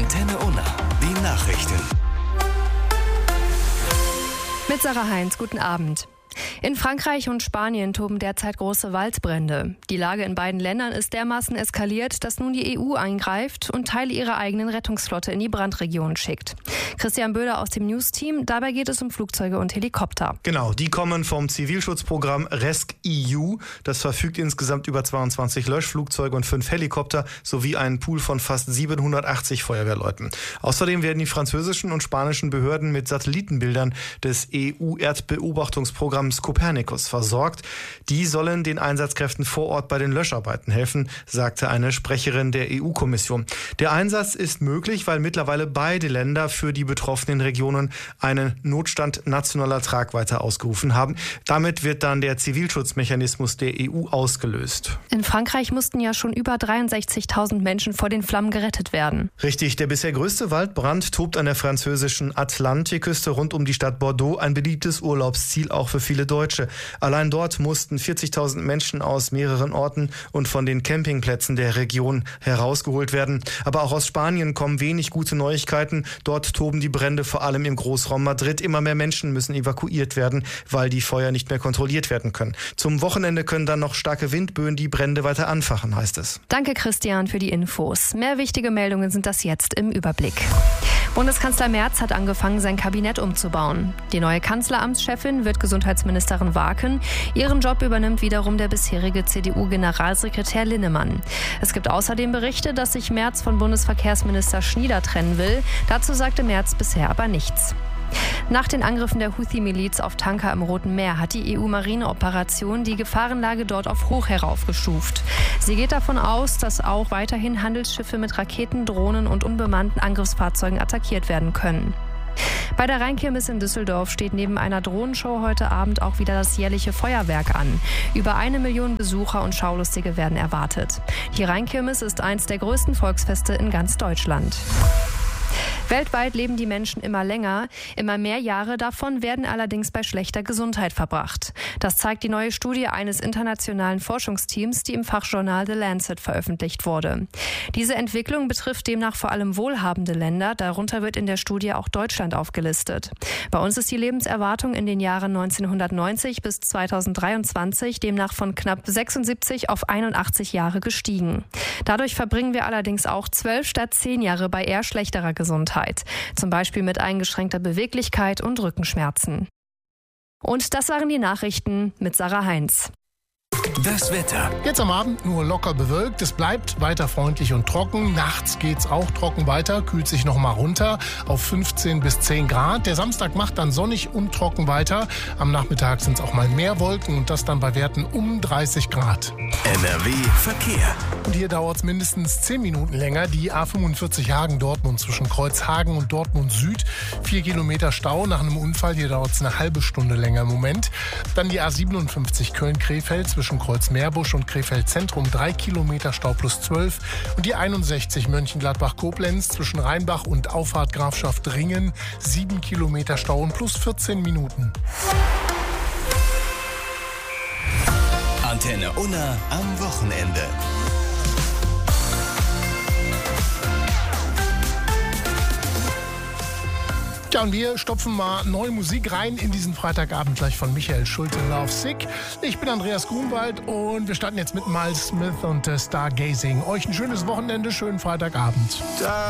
Antenne Unna, die Nachrichten. Mit Sarah Heinz, guten Abend. In Frankreich und Spanien toben derzeit große Waldbrände. Die Lage in beiden Ländern ist dermaßen eskaliert, dass nun die EU eingreift und Teile ihrer eigenen Rettungsflotte in die Brandregion schickt. Christian Böhler aus dem News-Team, dabei geht es um Flugzeuge und Helikopter. Genau, die kommen vom Zivilschutzprogramm rescEU. Das verfügt insgesamt über 22 Löschflugzeuge und 5 Helikopter sowie einen Pool von fast 780 Feuerwehrleuten. Außerdem werden die französischen und spanischen Behörden mit Satellitenbildern des EU-Erdbeobachtungsprogramms Copernicus versorgt. Die sollen den Einsatzkräften vor Ort bei den Löscharbeiten helfen, sagte eine Sprecherin der EU-Kommission. Der Einsatz ist möglich, weil mittlerweile beide Länder für die betroffenen Regionen einen Notstand nationaler Tragweite ausgerufen haben. Damit wird dann der Zivilschutzmechanismus der EU ausgelöst. In Frankreich mussten ja schon über 63.000 Menschen vor den Flammen gerettet werden. Richtig, der bisher größte Waldbrand tobt an der französischen Atlantikküste rund um die Stadt Bordeaux, ein beliebtes Urlaubsziel auch für viele Deutsche. Allein dort mussten 40.000 Menschen aus mehreren Orten und von den Campingplätzen der Region herausgeholt werden. Aber auch aus Spanien kommen wenig gute Neuigkeiten. Dort toben die Brände vor allem im Großraum Madrid. Immer mehr Menschen müssen evakuiert werden, weil die Feuer nicht mehr kontrolliert werden können. Zum Wochenende können dann noch starke Windböen die Brände weiter anfachen, heißt es. Danke, Christian, für die Infos. Mehr wichtige Meldungen sind das jetzt im Überblick. Bundeskanzler Merz hat angefangen, sein Kabinett umzubauen. Die neue Kanzleramtschefin wird Gesundheitsministerin Waaken. Ihren Job übernimmt wiederum der bisherige CDU-Generalsekretär Linnemann. Es gibt außerdem Berichte, dass sich Merz von Bundesverkehrsminister Schnieder trennen will. Dazu sagte Merz bisher aber nichts. Nach den Angriffen der Houthi-Miliz auf Tanker im Roten Meer hat die EU-Marineoperation die Gefahrenlage dort auf hoch heraufgestuft. Sie geht davon aus, dass auch weiterhin Handelsschiffe mit Raketen, Drohnen und unbemannten Angriffsfahrzeugen attackiert werden können. Bei der Rheinkirmes in Düsseldorf steht neben einer Drohnenshow heute Abend auch wieder das jährliche Feuerwerk an. Über 1 Million Besucher und Schaulustige werden erwartet. Die Rheinkirmes ist eins der größten Volksfeste in ganz Deutschland. Weltweit leben die Menschen immer länger. Immer mehr Jahre davon werden allerdings bei schlechter Gesundheit verbracht. Das zeigt die neue Studie eines internationalen Forschungsteams, die im Fachjournal The Lancet veröffentlicht wurde. Diese Entwicklung betrifft demnach vor allem wohlhabende Länder. Darunter wird in der Studie auch Deutschland aufgelistet. Bei uns ist die Lebenserwartung in den Jahren 1990 bis 2023 demnach von knapp 76 auf 81 Jahre gestiegen. Dadurch verbringen wir allerdings auch 12 statt 10 Jahre bei eher schlechterer Gesundheit. Zum Beispiel mit eingeschränkter Beweglichkeit und Rückenschmerzen. Und das waren die Nachrichten mit Sarah Heinz. Das Wetter. Jetzt am Abend nur locker bewölkt. Es bleibt weiter freundlich und trocken. Nachts geht's auch trocken weiter, kühlt sich noch mal runter auf 15 bis 10 Grad. Der Samstag macht dann sonnig und trocken weiter. Am Nachmittag sind es auch mal mehr Wolken und das dann bei Werten um 30 Grad. NRW Verkehr. Und hier dauert es mindestens 10 Minuten länger. Die A45 Hagen-Dortmund zwischen Kreuzhagen und Dortmund Süd. 4 Kilometer Stau nach einem Unfall. Hier dauert es eine halbe Stunde länger im Moment. Dann die A57 Köln-Krefeld zwischen Kreuz-Meerbusch und Krefeld Zentrum. 3 Kilometer Stau plus 12. Und die 61 Mönchengladbach-Koblenz zwischen Rheinbach und Auffahrt Grafschaft Ringen. 7 Kilometer Stau und plus 14 Minuten. Antenne Unna am Wochenende. Ja, und wir stopfen mal neue Musik rein in diesen Freitagabend gleich von Michael Schulte, Love Sick. Ich bin Andreas Grunwald und wir starten jetzt mit Miles Smith und Stargazing. Euch ein schönes Wochenende, schönen Freitagabend.